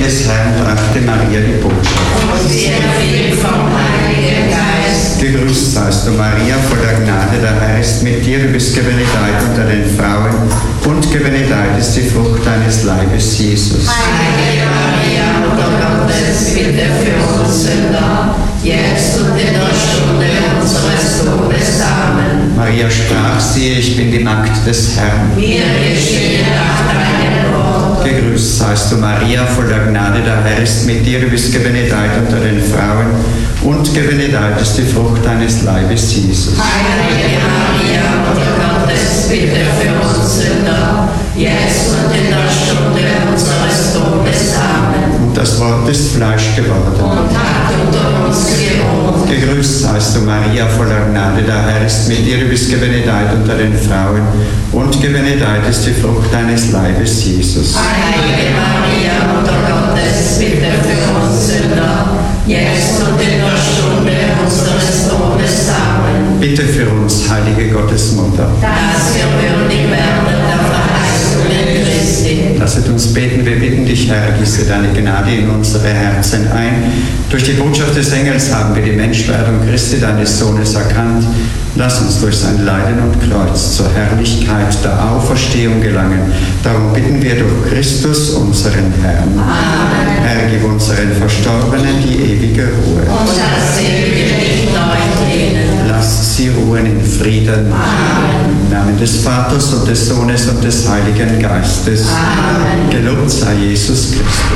des Herrn brachte Maria die Botschaft. Und sie erfüllt vom Heiligen Geist. Gegrüßt seist du, Maria, voller Gnade, der Herr ist mit dir. Du bist gebenedeit unter den Frauen und gebenedeit ist die Frucht deines Leibes, Jesus. Heilige Maria, Mutter Gottes, bitte für uns Sünder, jetzt und in der Stunde unseres Todes. Amen. Maria sprach, siehe, ich bin die Magd des Herrn. Mir geschehe nach deinem Wort. Gegrüßt seist du, Maria, voller Gnade, der Herr ist mit dir. Du bist gebenedeit unter den Frauen und gebenedeit ist die Frucht deines Leibes, Jesus. Heilige Maria, Mutter Gottes, bitte für uns Sünder, jetzt und in der Stunde unseres Todes. Amen. Und das Wort ist Fleisch geworden. Und hat unter uns gewohnt. Gegrüßt seist du, Maria, voller Gnade, der Herr ist mit dir. Du bist gebenedeit unter den Frauen und gebenedeit ist die Frucht deines Leibes, Jesus. Heilige Maria, Mutter Gottes, bitte für uns Sünder, jetzt und in der Stunde unseres Todes. Amen. Bitte für uns, heilige Gottesmutter. Dass wir würdig werden der Verheißungen Christi. Lasset uns beten, wir bitten dich, Herr, gieße deine Gnade in unsere Herzen ein. Durch die Botschaft des Engels haben wir die Menschwerdung Christi, deines Sohnes, erkannt. Lass uns durch sein Leiden und Kreuz zur Herrlichkeit der Auferstehung gelangen. Darum bitten wir durch Christus, unseren Herrn. Amen. Herr, gib unseren Verstorbenen die ewige Ruhe. Und das ewige Licht leuchten. Lass sie ruhen in Frieden. Amen. Im Namen des Vaters und des Sohnes und des Heiligen Geistes. Amen. Gelobt sei Jesus Christus.